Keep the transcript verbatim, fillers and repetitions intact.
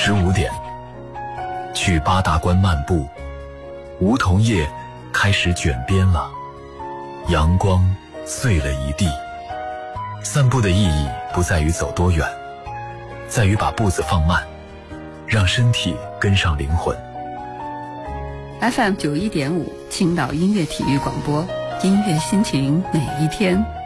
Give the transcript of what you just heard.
十五点，去八大关漫步，梧桐叶开始卷边了，阳光碎了一地。散步的意义不在于走多远，在于把步子放慢，让身体跟上灵魂。 F M 九一点五青岛音乐体育广播，音乐心情每一天。